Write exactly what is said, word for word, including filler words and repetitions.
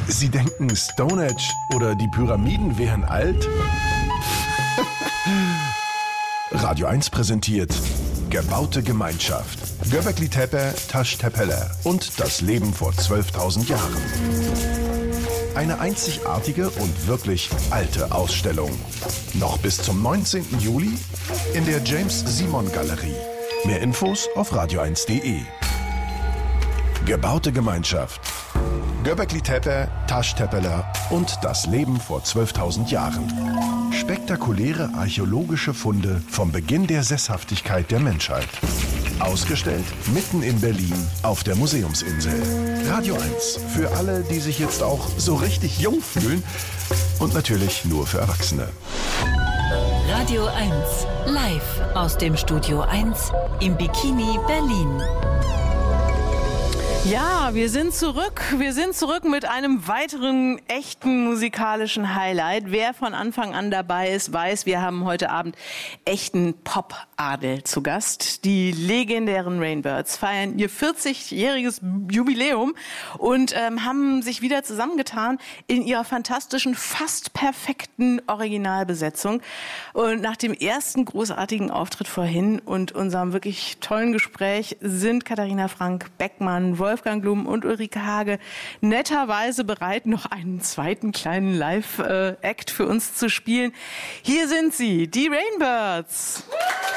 Sie denken, Stonehenge oder die Pyramiden wären alt? Radio eins präsentiert Gebaute Gemeinschaft. Göbekli Tepe, Taş Tepeler und das Leben vor zwölftausend Jahren. Eine einzigartige und wirklich alte Ausstellung. Noch bis zum neunzehnten Juli in der James-Simon-Galerie. Mehr Infos auf radio eins punkt de. Gebaute Gemeinschaft. Göbekli Tepe, Taş Tepeler und das Leben vor zwölftausend Jahren. Spektakuläre archäologische Funde vom Beginn der Sesshaftigkeit der Menschheit. Ausgestellt mitten in Berlin auf der Museumsinsel. Radio eins für alle, die sich jetzt auch so richtig jung fühlen. Und natürlich nur für Erwachsene. Radio eins, live aus dem Studio eins im Bikini Berlin. Ja, wir sind zurück. Wir sind zurück mit einem weiteren echten musikalischen Highlight. Wer von Anfang an dabei ist, weiß, wir haben heute Abend echten Pop-Adel zu Gast. Die legendären Rainbirds feiern ihr vierzigjähriges Jubiläum und ähm, haben sich wieder zusammengetan in ihrer fantastischen, fast perfekten Originalbesetzung. Und nach dem ersten großartigen Auftritt vorhin und unserem wirklich tollen Gespräch sind Katharina Frank, Beckmann, Wolfgang Glum und Ulrike Hage netterweise bereit, noch einen zweiten kleinen Live-Act für uns zu spielen. Hier sind sie, die Rainbirds.